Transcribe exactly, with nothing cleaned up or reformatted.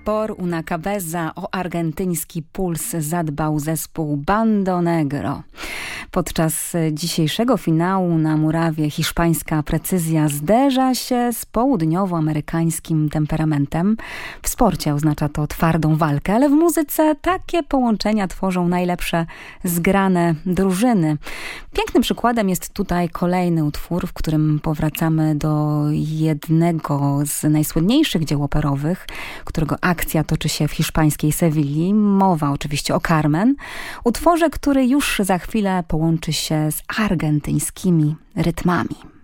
por una cabeza, o argentyński puls zadbał zespół Bando Negro. Podczas dzisiejszego finału na murawie hiszpańska precyzja zderza się z południowoamerykańskim temperamentem. W sporcie oznacza to twardą walkę, ale w muzyce takie połączenia tworzą najlepsze zgrane drużyny. Pięknym przykładem jest tutaj kolejny utwór, w którym powracamy do jednego z najsłynniejszych dzieł operowych, którego akcja toczy się w hiszpańskiej Sewilli. Mowa oczywiście o Carmen, utworze, który już za chwilę połączy się z argentyńskimi rytmami.